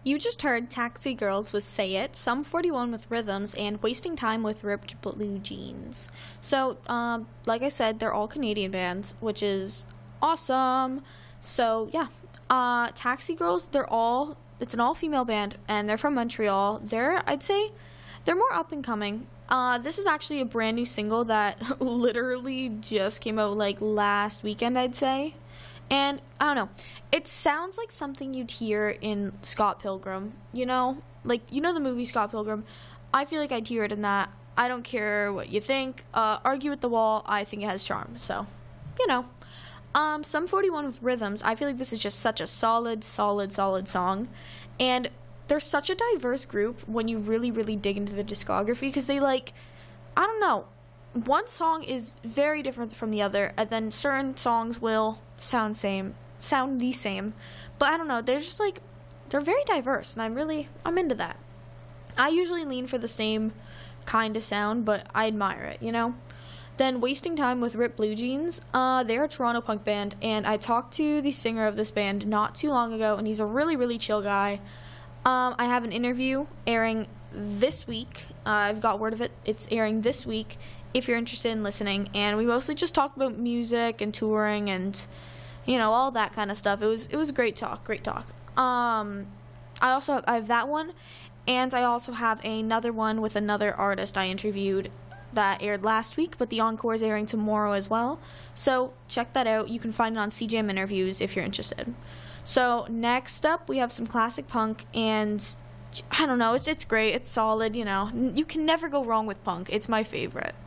You just heard Taxi Girls with Say It, Sum 41 with Rhythms, and Wasting Time with Ripped Blue Jeans. So, like I said, they're all Canadian bands, which is awesome. So, yeah. Taxi Girls, it's an all-female band, and they're from Montreal. I'd say, they're more up and coming. This is actually a brand new single that literally just came out, like, last weekend, I'd say. And, I don't know, it sounds like something you'd hear in Scott Pilgrim, you know? Like, you know the movie Scott Pilgrim? I feel like I'd hear it in that. I don't care what you think. Argue with the Wall, I think it has charm, so, you know. Sum 41 with Rhythms, I feel like this is just such a solid song. And they're such a diverse group when you really, really dig into the discography, because they, like, I don't know, one song is very different from the other, and then certain songs will sound the same, but I don't know, they're very diverse, and I'm into that. I usually lean for the same kind of sound, but I admire it, you know? Then Wasting Time with Ripped Blue Jeans, they're a Toronto punk band, and I talked to the singer of this band not too long ago, and he's a really, really chill guy. I have an interview airing this week. I've got word of it. It's airing this week if you're interested in listening. And we mostly just talked about music and touring and, you know, all that kind of stuff. It was great talk. I have that one, and I also have another one with another artist I interviewed that aired last week, but the encore is airing tomorrow as well. So check that out. You can find it on CJM Interviews if you're interested. So next up, we have some classic punk, and I don't know, it's great, it's solid, you know. You can never go wrong with punk. It's my favorite.